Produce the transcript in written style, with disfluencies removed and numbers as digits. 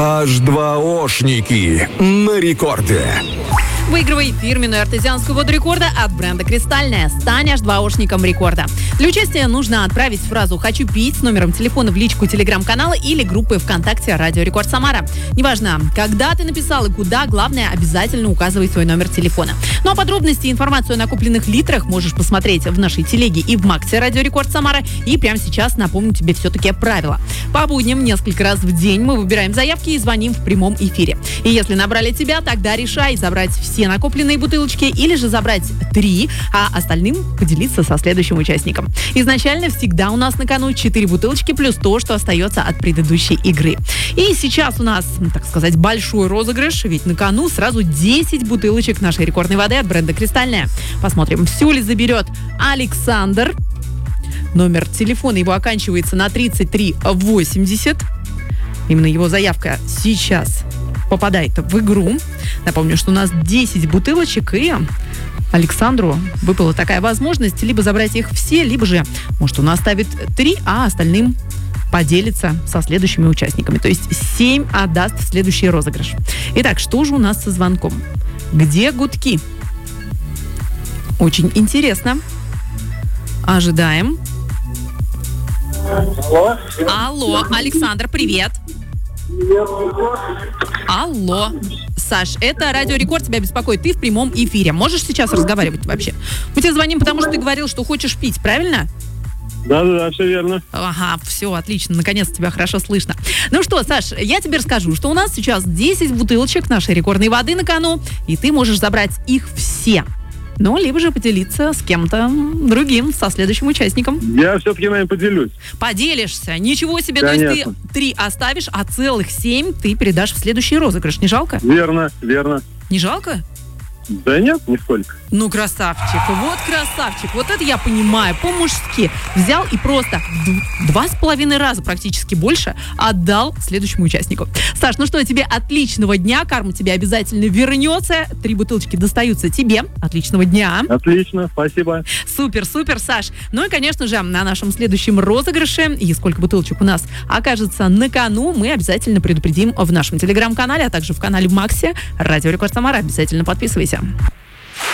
H2Oшники на рекорде. Выигрывай фирменную артезианскую воду рекорда от бренда «Кристальная». Стань H2Ошником рекорда. Для участия нужно отправить фразу «Хочу пить» с номером телефона в личку телеграм-канала или группы ВКонтакте «Радио Рекорд Самара». Неважно, когда ты написал и куда, главное, обязательно указывай свой номер телефона. Ну а подробности и информацию о накопленных литрах можешь посмотреть в нашей телеге и в Максе «Радио Рекорд Самара». И прямо сейчас напомню тебе все-таки правила. По будням несколько раз в день мы выбираем заявки и звоним в прямом эфире. И если набрали тебя, тогда решай забрать все накопленные бутылочки или же забрать 3, а остальным поделиться со следующим участником. Изначально всегда у нас на кону 4 бутылочки плюс то, что остается от предыдущей игры. И сейчас у нас, так сказать, большой розыгрыш, ведь на кону сразу 10 бутылочек нашей рекордной воды от бренда «Кристальная». Посмотрим, всю ли заберет Александр. Номер телефона его оканчивается на 3380. Именно его заявка сейчас попадает в игру. Напомню, что у нас 10 бутылочек, и Александру выпала такая возможность либо забрать их все, либо же, может, он оставит 3, а остальным поделится со следующими участниками. То есть 7 отдаст в следующий розыгрыш. Итак, что же у нас со звонком? Где гудки? Очень интересно. Ожидаем. Алло. Алло, Александр, привет. Алло. Саш, это Радио Рекорд тебя беспокоит. Ты в прямом эфире. Можешь сейчас разговаривать вообще? Мы тебе звоним, потому что ты говорил, что хочешь пить, правильно? Да, все верно. Ага, все, отлично. Наконец тебя хорошо слышно. Ну что, Саш, я тебе расскажу, что у нас сейчас 10 бутылочек нашей рекордной воды на кону, и ты можешь забрать их все. Ну, либо же поделиться с кем-то другим, со следующим участником. Я все-таки, наверное, поделюсь. Поделишься. Ничего себе. Конечно. То есть ты 3 оставишь, а целых 7 ты передашь в следующий розыгрыш. Не жалко? Верно. Не жалко? Да нет, нисколько. Ну, красавчик. Вот красавчик. Вот это я понимаю. По-мужски. Взял и просто 2,5 раза практически больше отдал следующему участнику. Саш, ну что, тебе отличного дня. Карма тебе обязательно вернется. 3 бутылочки достаются тебе. Отличного дня. Отлично, спасибо. Супер, Саш. Ну и, конечно же, на нашем следующем розыгрыше, и сколько бутылочек у нас окажется на кону, мы обязательно предупредим в нашем телеграм-канале, а также в канале в Максе «Радио Рекорд Самара». Обязательно подписывайся.